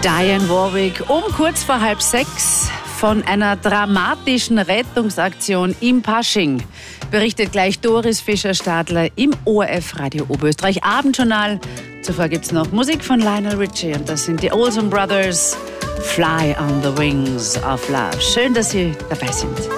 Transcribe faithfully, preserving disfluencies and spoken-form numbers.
Diane Warwick um kurz vor halb sechs von einer dramatischen Rettungsaktion im Pasching. Berichtet gleich Doris Fischer-Stadler im O R F Radio Oberösterreich Abendjournal. Zuvor gibt es noch Musik von Lionel Richie und das sind die Olsen Brothers. Fly on the Wings of Love. Schön, dass Sie dabei sind.